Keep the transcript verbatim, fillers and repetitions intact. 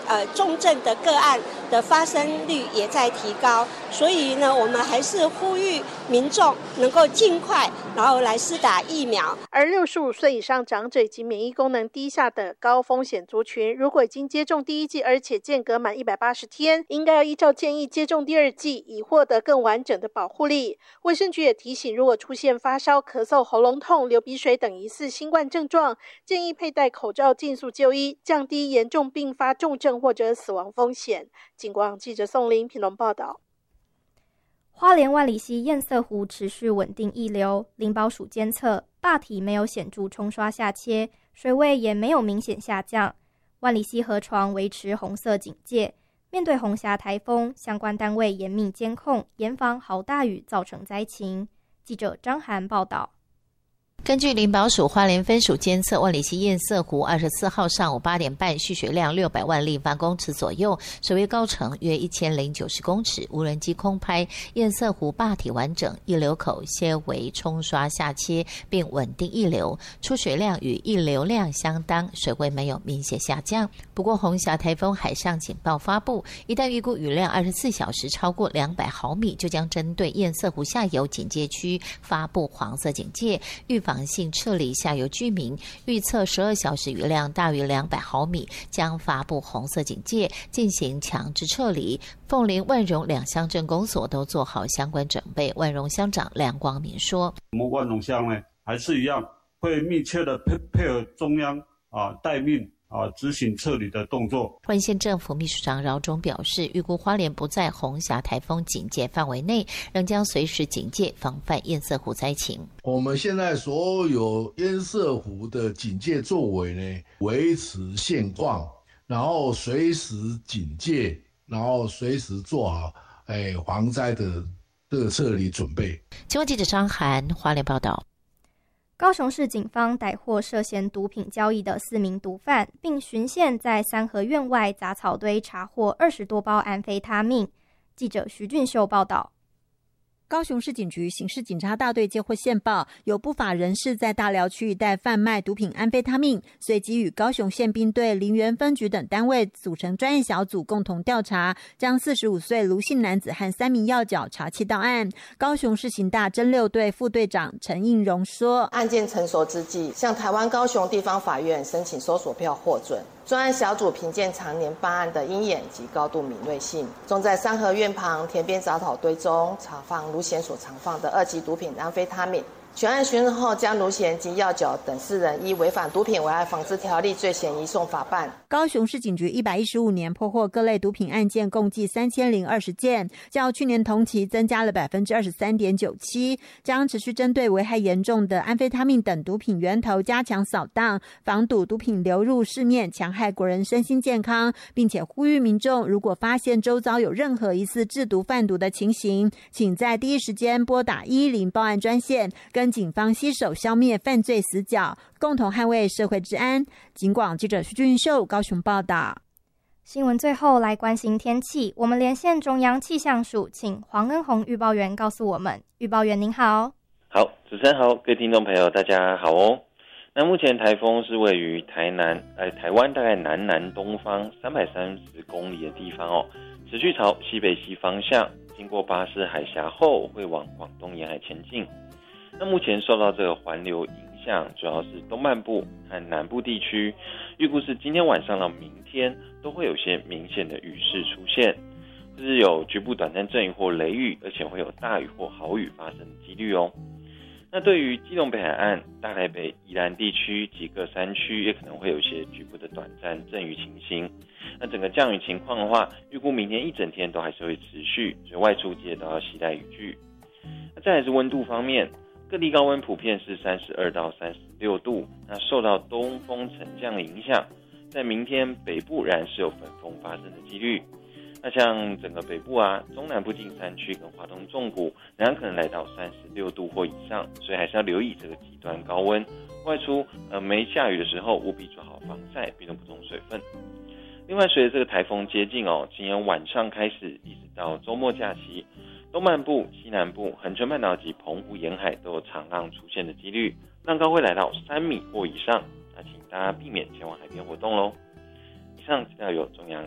呃重症的个案的发生率也在提高，所以呢，我们还是呼吁民众能够尽快然后来施打疫苗。 而六十五岁以上长者以及免疫功能低下的高风险族群，如果已经接种第一剂，而且间隔满一百八十天，应该要依照建议接种第二剂，以获得更完整的保护力。卫生局也提醒，如果出现发烧、咳嗽、喉咙痛、流鼻水等疑似新冠症状，建议佩戴口罩，尽速就医，降低严重并发重症或者死亡风险。警广记者宋林平龙报道。 花莲万里溪堰塞湖持续稳定溢流，林保署监测坝体没有显著冲刷下切，水位也没有明显下降。万里溪河床维持红色警戒，面对红霞台风，相关单位严密监控，严防豪大雨造成灾情。记者张涵报道。 根据林保署花莲分署监测，万里溪堰塞湖二十四号上午八点半蓄水量六百万立方公尺左右，水位高程约一千零九十公尺。无人机空拍堰塞湖坝体完整，溢流口些微冲刷下切，并稳定溢流，出水量与溢流量相当，水位没有明显下降。不过红霞台风海上警报发布，一旦预估雨量二十四小时超过两百毫米，就将针对堰塞湖下游警戒区发布黄色警戒，预防防性撤离下游居民，预测十二小时雨量大于两百毫米，将发布红色警戒，进行强制撤离。凤林、万荣两乡镇公所都做好相关准备。万荣乡长梁光明说：“ 我们万荣乡呢，还是一样会密切的配配合中央啊待命。”啊，执行撤离的动作。 花莲县政府秘书长饶忠表示，预估花莲不在红霞台风警戒范围内，仍将随时警戒，防范堰塞湖灾情。 我们现在所有堰塞湖的警戒作为呢，维持现况，然后随时警戒，然后随时做好哎防灾的这个撤离准备。 请问记者张涵花莲报道。 高雄市警方逮获涉嫌毒品交易的四名毒贩，并循线在三合院外杂草堆查获二十多包安非他命。记者徐俊秀报道。 高雄市警局刑事警察大队接获线报，有不法人士在大寮区一带贩卖毒品安非他命，随即与高雄县兵队、林园分局等单位组成专业小组共同调查，将四十五岁卢姓男子和三名要角查缉到案。高雄市刑大侦六队副队长陈应荣说：“ 案件成熟之际，向台湾高雄地方法院申请搜索票获准。专案小组凭借常年办案的鹰眼及高度敏锐性，终在三合院旁田边杂草堆中查放卢贤所藏放的二级毒品安非他命。全案询问后，将卢贤及药角等四人依违反毒品危害防治条例罪嫌移送法办。 高雄市警局一百一十五年破获各类毒品案件共计三千零二十件，较去年同期增加了百分之二十三点九七，将持续针对危害严重的安非他命等毒品源头加强扫荡，防堵毒品流入市面，强害国人身心健康，并且呼吁民众如果发现周遭有任何疑似制毒贩毒的情形，请在第一时间拨打一一零报案专线，跟警方携手消灭犯罪死角，共同捍卫社会治安。警广记者徐俊秀高雄报道。 新闻最后来关心天气，我们连线中央气象署，请黄恩宏预报员告诉我们。预报员您好。 好，主持人好，各位听众朋友大家好哦。那目前台风是位于台南呃台湾大概南南东方三百三十公里的地方哦，持续朝西北西方向，经过巴士海峡后会往广东沿海前进。那目前受到这个环流影响，主要是东半部和南部地区，预估是今天晚上到明天都会有些明显的雨势出现，就是有局部短暂阵雨或雷雨，而且会有大雨或豪雨发生的几率哦。那对于基隆北海岸、大台北、宜兰地区及各山区，也可能会有一些局部的短暂阵雨情形。那整个降雨情况的话，预估明天一整天都还是会持续，所以外出记得都要携带雨具。那再来是温度方面，各地高温普遍是三十二到三十六度，那受到东风沉降的影响，在明天北部仍然是有粉风发生的几率。那像整个北部啊、中南部近山区跟华东纵谷，仍然可能来到三十六度或以上，所以还是要留意这个极端高温。外出呃没下雨的时候，务必做好防晒，并补充水分。另外，随着这个台风接近哦，今天晚上开始一直到周末假期，东半部、西南部、恒春半岛及澎湖沿海都有长浪出现的几率，浪高会来到三米或以上，那请大家避免前往海边活动喽。以上资料由中央